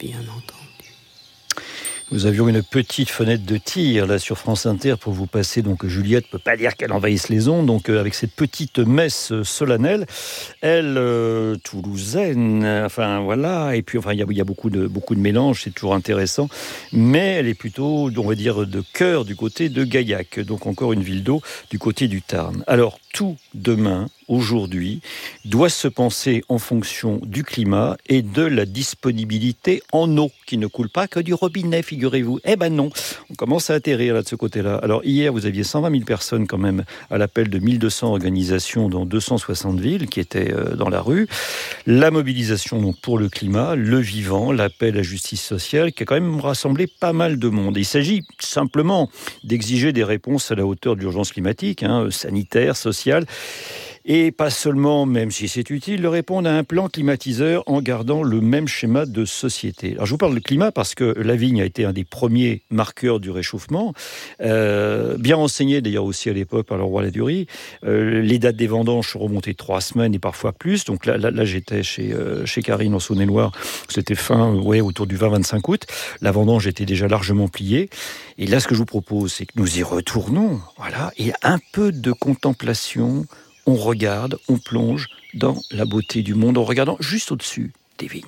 bien entendu. Nous avions une petite fenêtre de tir là sur France Inter pour vous passer. Donc Juliette peut pas dire qu'elle envahisse les ondes. Donc avec cette petite messe solennelle, elle toulousaine. Enfin voilà. Et puis enfin il y a beaucoup de mélanges. C'est toujours intéressant. Mais elle est plutôt, on va dire, de cœur du côté de Gaillac. Donc encore une ville d'eau du côté du Tarn. Alors tout demain, aujourd'hui, doit se penser en fonction du climat et de la disponibilité en eau qui ne coule pas que du robinet, figurez-vous. Eh ben non, on commence à atterrir là de ce côté-là. Alors hier, vous aviez 120 000 personnes quand même à l'appel de 1200 organisations dans 260 villes qui étaient dans la rue. La mobilisation donc pour le climat, le vivant, l'appel à justice sociale qui a quand même rassemblé pas mal de monde. Il s'agit simplement d'exiger des réponses à la hauteur de l'urgence climatique, sanitaire, sociale, et pas seulement, même si c'est utile, de répondre à un plan climatiseur en gardant le même schéma de société. Alors je vous parle de climat parce que la vigne a été un des premiers marqueurs du réchauffement, bien renseigné d'ailleurs aussi à l'époque par le roi Ladurie. Les dates des vendanges sont remontées 3 semaines et parfois plus. Donc là j'étais chez Karine en Saône-et-Loire, c'était autour du 20-25 août. La vendange était déjà largement pliée. Et là ce que je vous propose, c'est que nous y retournons, voilà, et un peu de contemplation. On regarde, on plonge dans la beauté du monde en regardant juste au-dessus des vignes.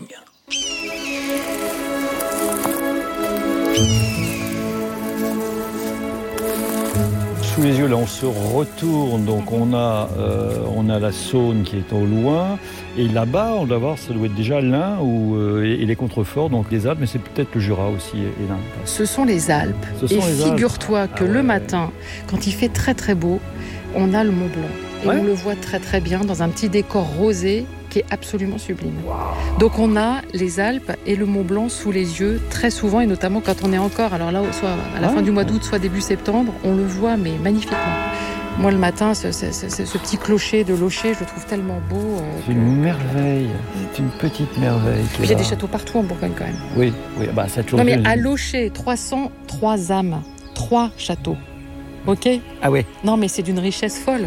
Sous les yeux, là, on se retourne. Donc, on a la Saône qui est au loin. Et là-bas, on doit voir, ça doit être déjà l'Ain et les contreforts, donc les Alpes, mais c'est peut-être le Jura aussi et l'Ain. Ce sont les Alpes. Et figure-toi que le matin, quand il fait très très beau, on a le Mont Blanc. Et on le voit très très bien dans un petit décor rosé qui est absolument sublime. Wow. Donc on a les Alpes et le Mont Blanc sous les yeux très souvent, et notamment quand on est encore, alors là, soit à la fin du mois d'août, soit début septembre, on le voit mais magnifiquement. Moi le matin, ce petit clocher de Locher, je le trouve tellement beau. C'est une merveille, c'est une petite merveille. J'ai des châteaux partout en Bourgogne quand même. Oui, ça a toujours. Non mais à Locher, 303 âmes, 3 châteaux. Ok ? Ah ouais. Non mais c'est d'une richesse folle.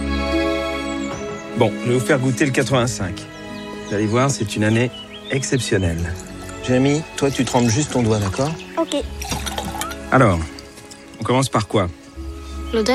Bon, je vais vous faire goûter le 85. Vous allez voir, c'est une année exceptionnelle. Jérémy, toi, tu trempes juste ton doigt, d'accord ? Ok. Alors, on commence par quoi ? L'odeur ?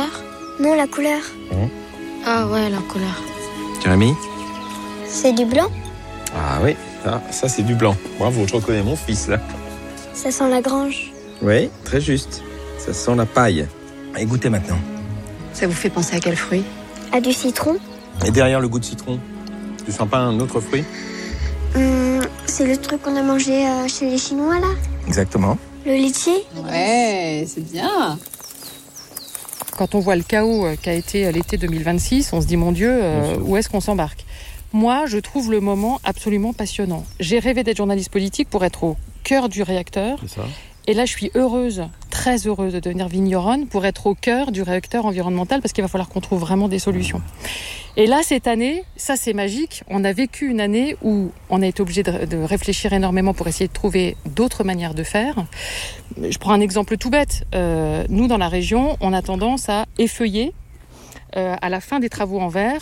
Non, la couleur. Ah ouais, la couleur. Jérémy ? C'est du blanc ? Ah oui, ça c'est du blanc. Bravo, je reconnais mon fils, là. Ça sent la grange. Oui, très juste. Ça sent la paille. Et goûtez maintenant. Ça vous fait penser à quel fruit ? À du citron. Et derrière le goût de citron, tu sens pas un autre fruit ? C'est le truc qu'on a mangé chez les Chinois, là ? Exactement. Le litchi ? Ouais, c'est bien. Quand on voit le chaos qu'a été l'été 2026, on se dit, mon Dieu, où est-ce qu'on s'embarque ? Moi, je trouve le moment absolument passionnant. J'ai rêvé d'être journaliste politique pour être au cœur du réacteur. C'est ça. Et là, je suis très heureuse de devenir vigneronne pour être au cœur du réacteur environnemental parce qu'il va falloir qu'on trouve vraiment des solutions. Et là, cette année, ça c'est magique. On a vécu une année où on a été obligé de réfléchir énormément pour essayer de trouver d'autres manières de faire. Je prends un exemple tout bête. Nous, dans la région, on a tendance à effeuiller à la fin des travaux en verre,